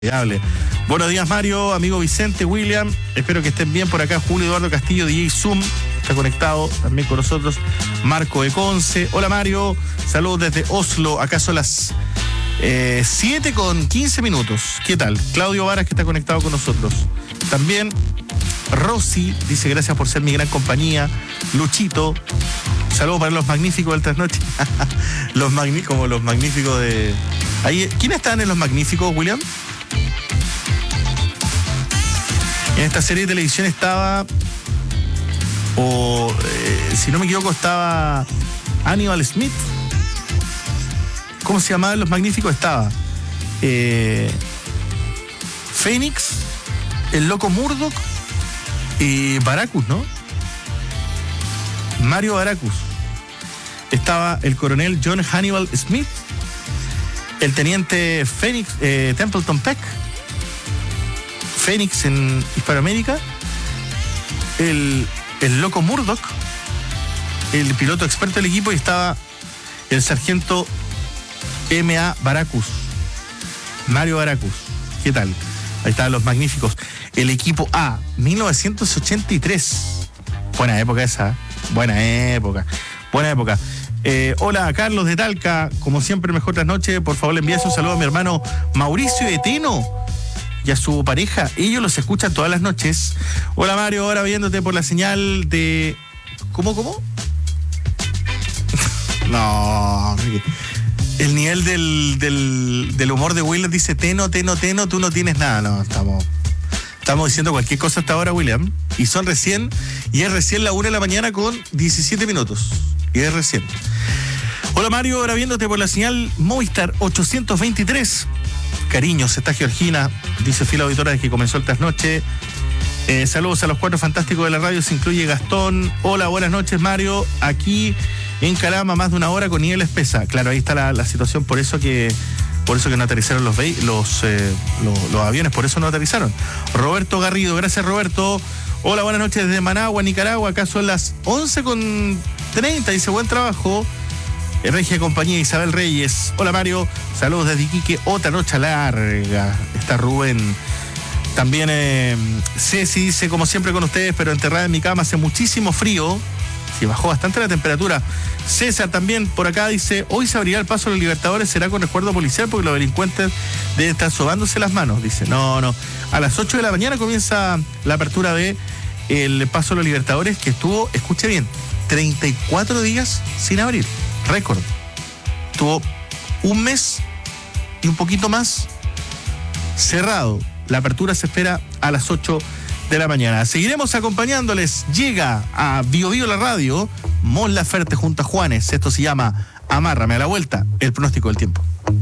Buenos días, Mario, amigo Vicente, William, espero que estén bien por acá. Julio Eduardo Castillo, DJ Zoom, está conectado también con nosotros. Marco de Conce, hola Mario, saludos desde Oslo, acá son las 7:15. ¿Qué tal? Claudio Varas, que está conectado con nosotros. También Rosy dice gracias por ser mi gran compañía. Luchito, saludos para los magníficos del trasnoche. Como los magníficos de... Ahí, ¿quiénes están en los magníficos, William? En esta serie de televisión estaba, si no me equivoco, estaba Hannibal Smith. ¿Cómo se llamaban los magníficos? Estaba Fénix, el loco Murdoch y Baracus, ¿no? Mario Baracus. Estaba el coronel John Hannibal Smith, el teniente Fénix, Templeton Peck, Fénix en Hispanoamérica, el loco Murdoch, el piloto experto del equipo, y estaba el sargento M.A. Baracus, Mario Baracus. ¿Qué tal? Ahí estaban los magníficos. El equipo A, 1983. Buena época esa, buena época. Hola, Carlos de Talca, como siempre, mejor trasnoche. Por favor, le envías un saludo a mi hermano Mauricio de Teno y a su pareja. Ellos los escuchan todas las noches. Hola Mario, ahora viéndote por la señal de... ¿Cómo? No, el nivel del humor de William dice Teno, tú no tienes nada. No, estamos diciendo cualquier cosa hasta ahora, William. Y es recién la 1 de la mañana con 17 minutos. Y es recién. Hola Mario, ahora viéndote por la señal Movistar 823. Cariños, está Georgina, dice fiel auditora desde que comenzó el trasnoche. Saludos a los 4 fantásticos de la radio, se incluye Gastón. Hola, buenas noches Mario, aquí en Calama más de una hora con nivel espesa. Claro, ahí está la situación, por eso que no aterrizaron los aviones, por eso no aterrizaron. Roberto Garrido, gracias Roberto. Hola, buenas noches desde Managua, Nicaragua, acá son las 11:30, dice buen trabajo. Regia Compañía, Isabel Reyes. Hola Mario, saludos desde Iquique, otra noche larga. Está Rubén. También Ceci dice, como siempre con ustedes, pero enterrada en mi cama, hace muchísimo frío. Sí, bajó bastante la temperatura. César también por acá dice, hoy se abrirá el paso a los Libertadores, será con resguardo policial porque los delincuentes deben estar sobándose las manos. Dice, no. A las 8 de la mañana comienza la apertura de el paso a los Libertadores, que estuvo, escuche bien, 34 días sin abrir. Récord. Tuvo un mes y un poquito más cerrado. La apertura se espera a las 8 de la mañana. Seguiremos acompañándoles. Llega a Bio Bio la radio Mon Laferte junto a Juanes. Esto se llama Amárrame. A la vuelta, el pronóstico del tiempo.